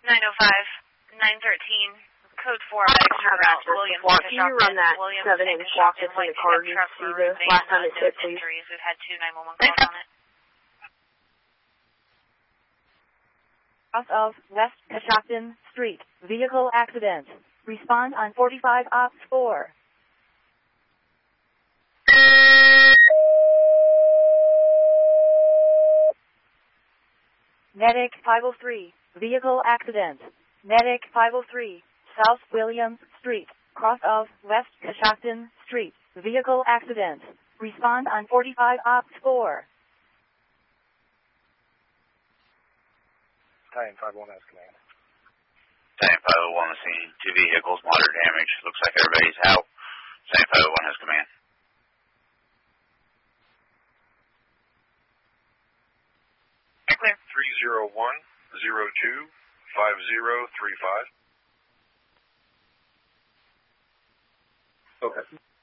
905, 913, code 4 medics are out. Williams, can you run that 7-inch walk that's in the car? You see the last time it hit, please? We've had 2 911 calls on it. South of West Coshocton Street, vehicle accident. Respond on 45 Ops 4. Medic 503, vehicle accident. Medic 503, South Williams Street, cross of West Coshocton Street, vehicle accident. Respond on 45 Ops 4. Battalion 501 has command. Battalion 501 has seen 2 vehicles, moderate damage. Looks like everybody's out. Battalion 501 has command. Clear. 301-02-5035. Okay.